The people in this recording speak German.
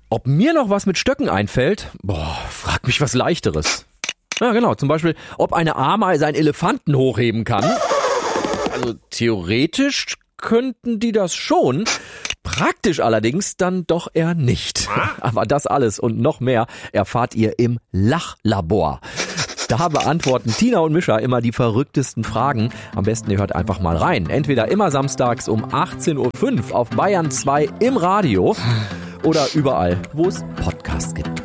Ob mir noch was mit Stöcken einfällt? Frag mich was Leichteres. Ja, genau. Zum Beispiel, ob eine Ameise einen Elefanten hochheben kann. Also theoretisch könnten die das schon. Praktisch allerdings dann doch eher nicht. Aber das alles und noch mehr erfahrt ihr im Lachlabor. Da beantworten Tina und Mischa immer die verrücktesten Fragen. Am besten ihr hört einfach mal rein. Entweder immer samstags um 18.05 Uhr auf Bayern 2 im Radio oder überall, wo es Podcasts gibt.